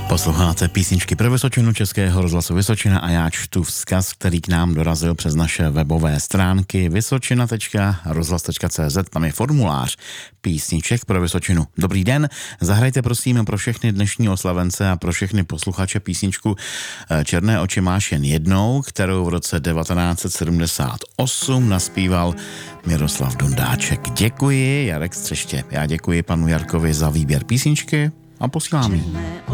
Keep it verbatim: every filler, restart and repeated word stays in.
Posloucháte písničky pro Vysočinu Českého rozhlasu Vysočina a já čtu vzkaz, který k nám dorazil přes naše webové stránky vysočina tečka rozhlas tečka cé zet. Tam je formulář písniček pro Vysočinu. Dobrý den, zahrajte prosím pro všechny dnešní oslavence a pro všechny posluchače písničku Černé oči máš jen jednou, kterou v roce devatenáct set sedmdesát osm naspíval Miroslav Dundáček. Děkuji, Jarek Střeště. Já děkuji panu Jarkovi za výběr písničky a posílám ji.